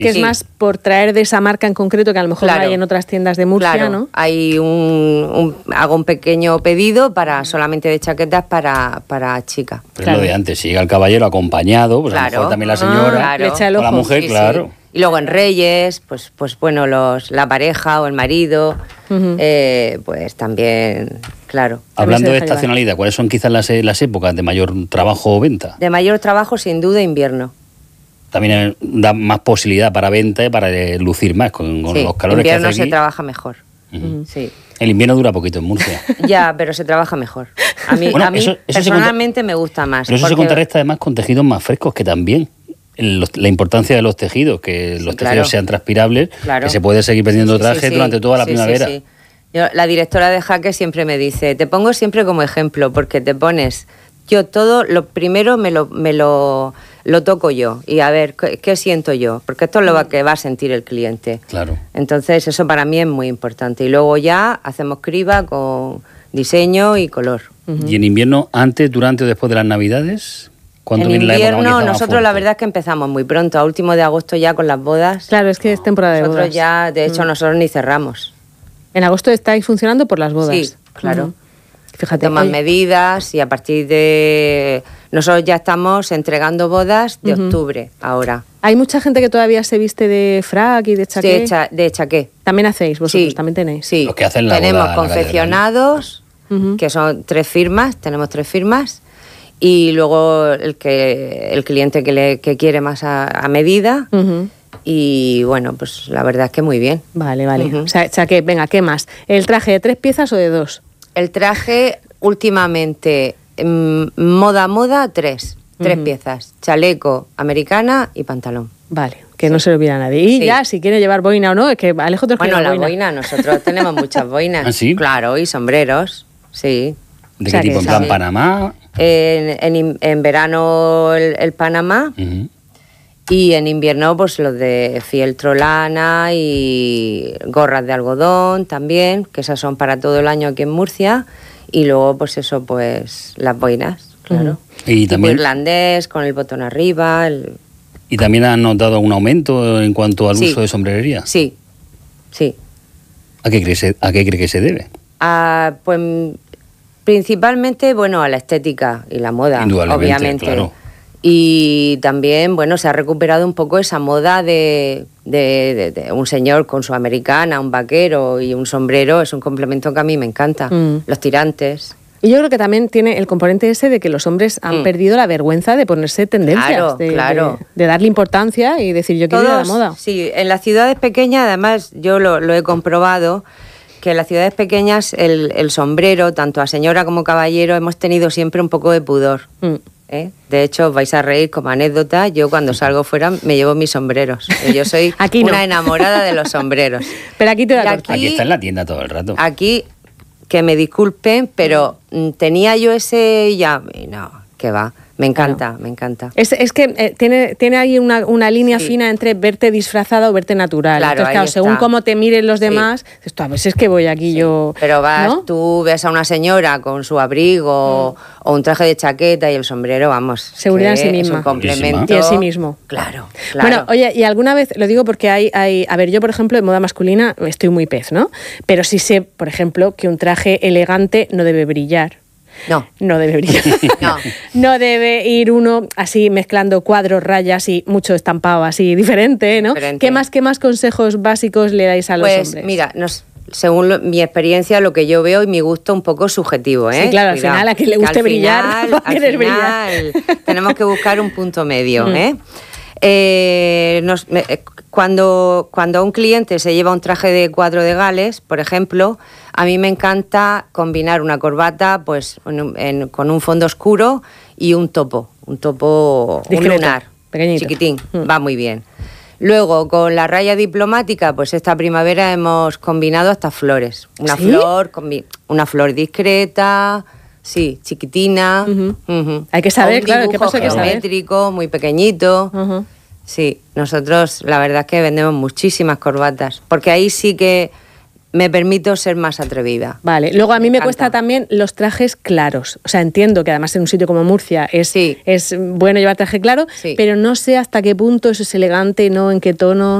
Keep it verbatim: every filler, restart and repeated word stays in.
Que es sí. más por traer de esa marca en concreto que a lo mejor Claro. no hay en otras tiendas de Murcia, Claro, ¿no? hay un, un hago un pequeño pedido para solamente de chaquetas para, para chicas. Pero Claro. es lo de antes, si llega el caballero acompañado, pues a lo Claro. mejor también la Ah, señora claro. le echa el o la ojo. mujer, Sí, claro. sí. Y luego en Reyes, pues, pues bueno, los, la pareja o el marido, Ujú. eh, pues también, claro. Hablando se de deja llevar. estacionalidad, ¿cuáles son quizás las, eh, las épocas de mayor trabajo o venta? De mayor trabajo, sin duda, invierno. También eh, da más posibilidad para venta y para eh, lucir más con, con Sí, los calores que invierno hace se aquí. trabaja mejor. Ujú. Sí. El invierno dura poquito en Murcia. Ya, pero se trabaja mejor. A mí, Bueno, a mí eso- eso se personalmente me gusta más. Pero eso se porque- contrarresta además con tejidos más frescos que también. Los- la importancia de los tejidos, que Sí, los claro. tejidos sean transpirables, Claro. que se puede seguir vendiendo Sí, sí, trajes sí. durante toda la Sí, sí, primavera. sí. Yo, la directora de Jaque siempre me dice, te pongo siempre como ejemplo, porque te pones, yo todo, lo primero me lo, me lo, lo toco yo, y a ver, ¿qué, qué siento yo? Porque esto es lo que va a sentir el cliente. Claro. Entonces eso para mí es muy importante. Y luego ya hacemos criba con diseño y color. Y en invierno, antes, durante o después de las Navidades, ¿cuándo En viene la época invierno quizá más nosotros la fuerte? verdad es que empezamos muy pronto, a último de agosto ya con las bodas. Claro, es que es temporada de Nosotros bodas. ya, de hecho, Mm. nosotros ni cerramos. En agosto estáis funcionando por las bodas. Sí, claro. Ujú. Fíjate. Toman oye, medidas y a partir de... Nosotros ya estamos entregando bodas de Ujú. octubre ahora. hay mucha gente que todavía se viste de frac y de chaqué. De, cha- de chaqué. También hacéis vosotros, Sí, también tenéis. Sí. Los que hacen la Tenemos boda en la catedral. confeccionados, Ujú. que son tres firmas, tenemos tres firmas, y luego el que el cliente que, le, que quiere más a, a medida. Ujú. Y bueno, pues la verdad es que muy bien. Vale, vale. Ujú. O sea, chaqué, venga, ¿qué más? ¿El traje de tres piezas o de dos? El traje últimamente, mm, moda, moda, tres. Tres Ujú. piezas. Chaleco, americana y pantalón. Vale, que no se lo olvida a nadie. Y Sí. ya, si quiere llevar boina o no, es que Alejo te Bueno, la boina, nosotros tenemos muchas boinas. ¿Ah, sí? Claro, y sombreros, sí. ¿De O sea qué tipo? que ¿En plan sí. Panamá? En, en in- en verano el, el Panamá Ujú. y en invierno pues los de fieltro lana y gorras de algodón también, que esas son para todo el año aquí en Murcia. Y luego pues eso, pues las boinas, claro. Y Tipo también, irlandés, con el botón arriba, el... ¿Y también han notado un aumento en cuanto al Sí. uso de sombrerería? Sí, sí. ¿A qué cree, se- a qué cree que se debe? Ah, pues principalmente, bueno, a la estética y la moda, Indudablemente, obviamente. claro. Y también, bueno, se ha recuperado un poco esa moda de, de, de- de un señor con su americana, un vaquero y un sombrero. Es un complemento que a mí me encanta. Mm. Los tirantes. Y yo creo que también tiene el componente ese de que los hombres han Mm. perdido la vergüenza de ponerse tendencias, Claro, de, claro. de- de darle importancia y decir yo quiero ir a la Todos, moda. Sí, en las ciudades pequeñas, además, yo lo, lo he comprobado, que en las ciudades pequeñas el, el sombrero, tanto a señora como caballero, hemos tenido siempre un poco de pudor. Mm. ¿eh? De hecho, os vais a reír como anécdota, yo cuando salgo fuera me llevo mis sombreros. Yo soy Aquí no. una enamorada de los sombreros. Pero aquí te da Y corta. Aquí Aquí- está en la tienda todo el rato. Aquí, que me disculpen, pero mm, tenía yo ese ya... y no, que va, me encanta, me encanta. Es, es que eh, tiene, tiene ahí una, una línea Sí. fina entre verte disfrazada o verte natural. Claro, Entonces, ahí claro, según está. cómo te miren los Sí. demás, dices tú, a veces es que voy aquí yo... Pero vas, ¿no? tú ves a una señora con su abrigo o un traje de chaqueta y el sombrero, vamos. Seguridad en que sí Es misma. un complemento. Y en sí mismo. Claro, claro. Bueno, oye, y alguna vez, lo digo porque hay, hay, a ver, yo por ejemplo en moda masculina estoy muy pez, ¿no? Pero sí sé, por ejemplo, que un traje elegante no debe brillar. No. No debe brillar. No. No debe ir uno así mezclando cuadros, rayas y mucho estampado así diferente, ¿no? Diferente. ¿Qué más, qué más consejos básicos le dais a los Pues hombres? mira, nos, según lo- mi experiencia, lo que yo veo y mi gusto un poco subjetivo, ¿eh? Sí, claro, al Cuidado. final a quien le Que guste al brillar, final- va a al querer final tenemos que buscar un punto medio, Mm. ¿eh? Eh, nos- me- eh, cuando, cuando un cliente se lleva un traje de cuadro de Gales, por ejemplo, a mí me encanta combinar una corbata pues en un- en- con un fondo oscuro y un topo, un topo, Discreto, un lunar, pequeñito. chiquitín, Mm. va muy bien. Luego, con la raya diplomática, pues esta primavera hemos combinado hasta flores. Una ¿Sí? flor, combi- una flor discreta, sí, chiquitina. Ujú. Ujú. Hay que saber, O un claro, ¿qué dibujo pasa? Hay que saber. geométrico, muy pequeñito. Ujú. Sí, nosotros la verdad es que vendemos muchísimas corbatas, porque ahí sí que me permito ser más atrevida. Vale, luego a mí me, me cuesta también los trajes claros. O sea, entiendo que además en un sitio como Murcia es, sí. es bueno llevar traje claro, sí. pero no sé hasta qué punto eso es elegante, no en qué tono.